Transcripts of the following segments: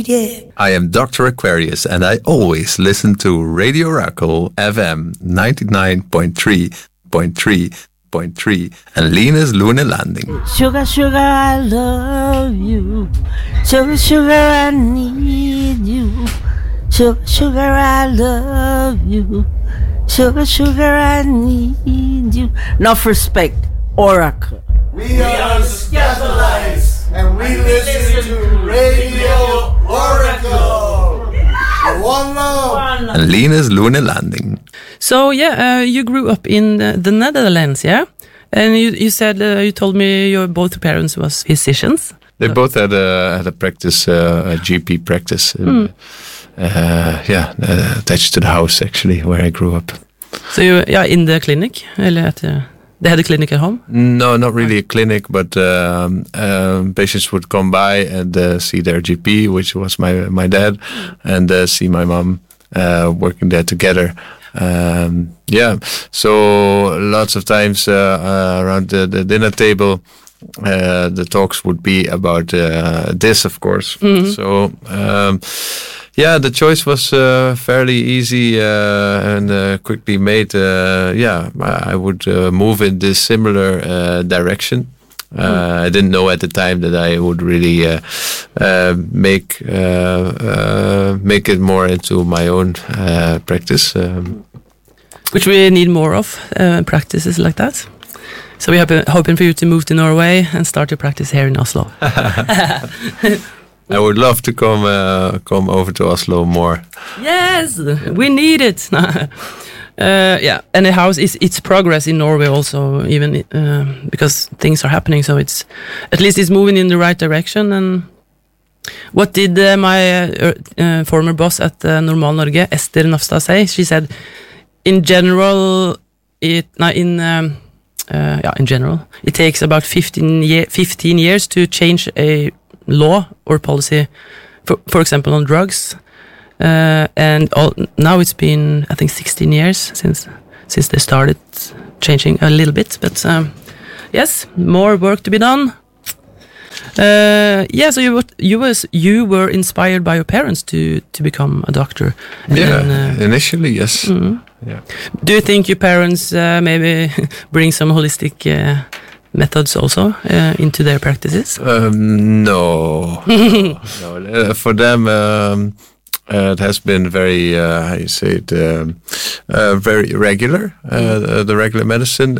I am Dr. Aquarius, and I always listen to Radio Oracle FM 99.3.3 and Linus Lunar Landing. Sugar, sugar, I love you. Sugar, sugar, I need you. Sugar, sugar, I love you. Sugar, sugar, I need you. Enough respect, Oracle. We are the Scatolites, and we listen to Radio Oracle. One love. And Linus Lunar Landing. So you grew up in the Netherlands, yeah? And you said you told me your both parents was physicians. They both had a practice, a GP practice. Attached to the house actually where I grew up. So you in the clinic, eller they had a clinic at home? No, not really a clinic, but patients would come by and see their GP, which was my dad, and see my mom working there together. So lots of times around the dinner table, the talks would be about this, of course. Mm-hmm. So the choice was fairly easy and quickly made. I would move in this similar direction. I didn't know at the time that I would really make it more into my own practice. Which we need more of, practices like that. So we are hoping for you to move to Norway and start your practice here in Oslo. I would love to come over to Oslo more. Yes, we need it. And the house it's progress in Norway also, even because things are happening. So it's at least it's moving in the right direction. And what did my former boss at Normal Norge, Esther Nafstad, say? She said, in general, it takes about 15 years to change a law or policy, for example, on drugs. Now it's been, I think, 16 years since they started changing a little bit. But yes, more work to be done. So you were inspired by your parents to become a doctor. Initially, yes. Mm-hmm. Yeah. Do you think your parents maybe bring some holistic methods also into their practices? No. For them, it has been very, very regular, the regular medicine.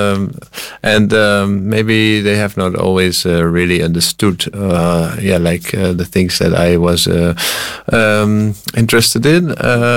Maybe they have not always really understood, the things that I was interested in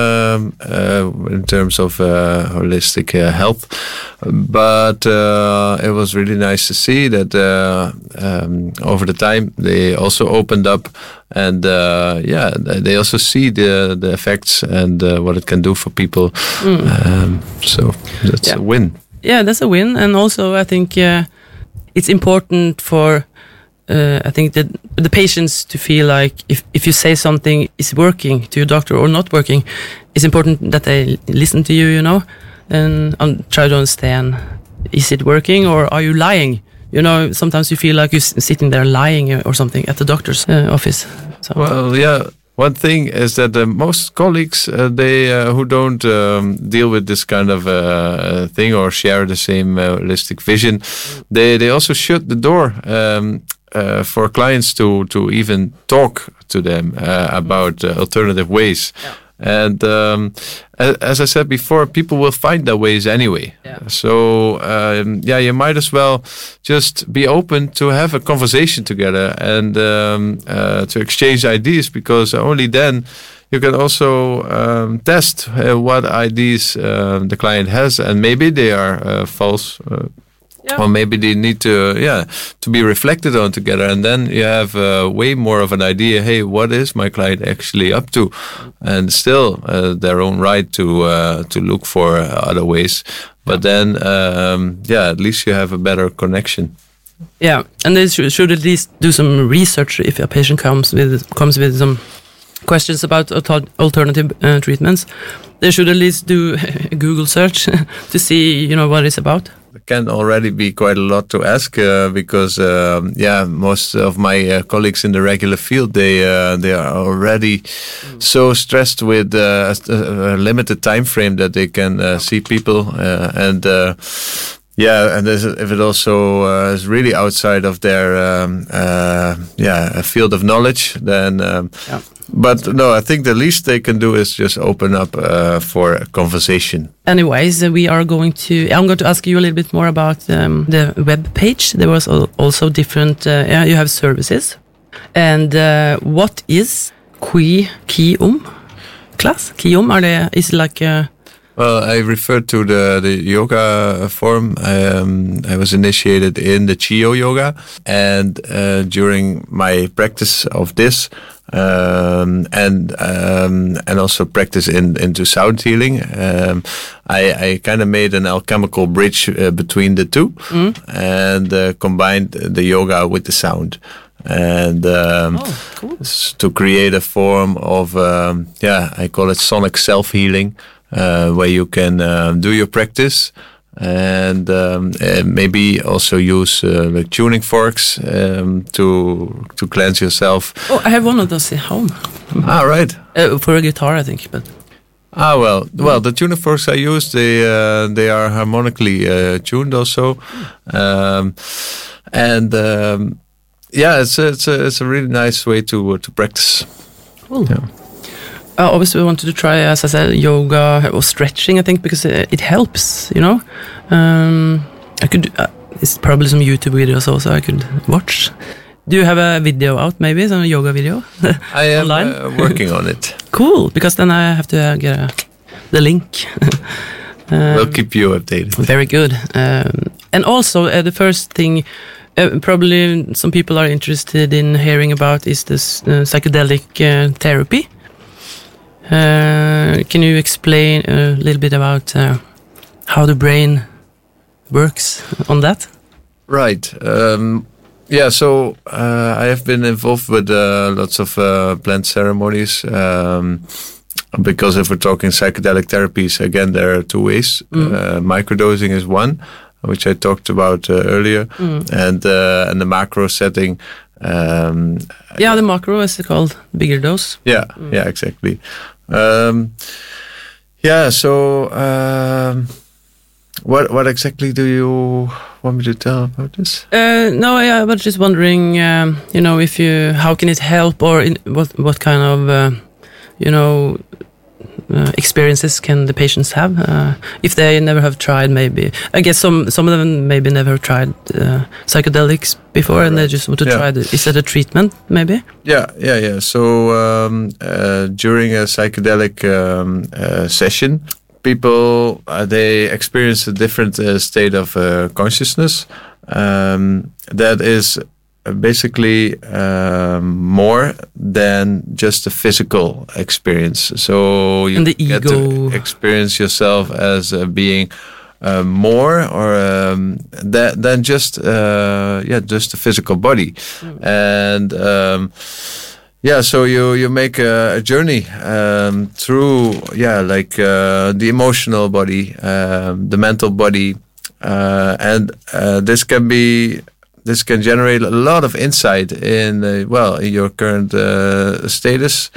terms of holistic health. But it was really nice to see that over the time they also opened up, and they also see the effects and what it can do for people. So that's a win. Yeah, that's a win. And also I think it's important for I think that the patients to feel like if you say something is working to your doctor or not working, it's important that they listen to you, and try to understand, is it working or are you lying? Sometimes you feel like you're sitting there lying or something at the doctor's office. So. Well, yeah. One thing is that most colleagues, they who don't deal with this kind of thing or share the same holistic vision, they also shut the door for clients to even talk to them about alternative ways. Yeah. And as I said before, people will find their ways anyway. Yeah. So you might as well just be open to have a conversation together and to exchange ideas, because only then you can also test what ideas the client has, and maybe they are false. Or maybe they need to be reflected on together, and then you have way more of an idea. Hey, what is my client actually up to? And still their own right to look for other ways. But then, at least you have a better connection. Yeah, and they should at least do some research if a patient comes with some questions about alternative treatments. They should at least do a Google search to see what it's about. can already be quite a lot to ask because most of my colleagues in the regular field they are already so stressed with a limited time frame that they can see people and if it also is really outside of their a field of knowledge, then. But no, I think the least they can do is just open up for a conversation. Anyways, I'm going to ask you a little bit more about the web page. There was also different. You have services, and what is Ki-Om class? Ki-Om, is it like? Well, I referred to the yoga form. I was initiated in the Chio yoga, and during my practice of this, and also practice into sound healing, I kind of made an alchemical bridge between the two, and combined the yoga with the sound. And cool. To create a form of I call it sonic self-healing. Where you can do your practice and maybe also use like tuning forks to cleanse yourself. Oh, I have one of those at home. Right. For a guitar, I think. But well, the tuning forks I use they are harmonically tuned also, it's a really nice way to practice. Cool. Yeah. I obviously wanted to try, as I said, yoga or stretching, I think, because it helps, you know. I could, it's probably some YouTube videos also I could watch. Do you have a video out, maybe, some yoga video? I am online? Working on it. Cool, because then I have to get the link. We'll keep you updated. Very good. And also, the first thing probably some people are interested in hearing about is this psychedelic therapy. Can you explain a little bit about how the brain works on that? Right. So I have been involved with lots of plant ceremonies because if we're talking psychedelic therapies, again, there are two ways. Microdosing is one, which I talked about earlier, and the macro setting. The macro is called bigger dose. Yeah, exactly. What exactly do you want me to tell about this? I was just wondering, how can it help, or what kind of, experiences can the patients have if they never have tried? Maybe I guess some of them maybe never have tried psychedelics before, and they just want to try it. Is that a treatment, maybe? Yeah. So during a psychedelic session, people they experience a different state of consciousness that is basically more than just a physical experience. So you get to experience yourself as being more or than just a physical body. And so you make a journey through the emotional body, the mental body, and this can generate a lot of insight in your current status,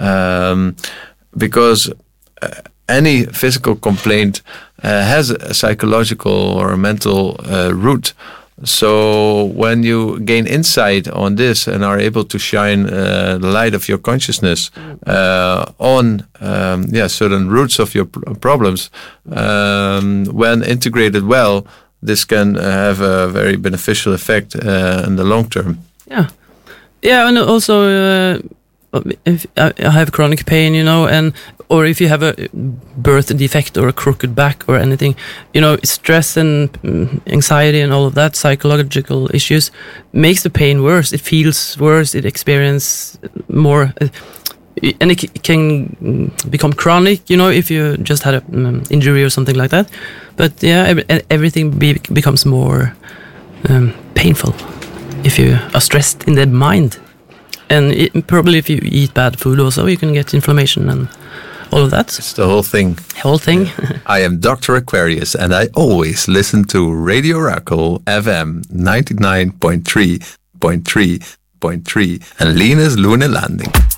because any physical complaint has a psychological or a mental root. So when you gain insight on this and are able to shine the light of your consciousness on certain roots of your problems, when integrated well, this can have a very beneficial effect in the long term. Yeah, and also if I have chronic pain, or if you have a birth defect or a crooked back or anything, stress and anxiety and all of that, psychological issues, makes the pain worse. It feels worse. It experiences more, and it can become chronic. If you just had an injury or something like that. But everything becomes more painful if you are stressed in the mind. And probably if you eat bad food also, you can get inflammation and all of that. It's the whole thing. Whole thing. I am Dr. Aquarius, and I always listen to Radio Oracle FM 99.3.3.3 and Linus Lunar Landing.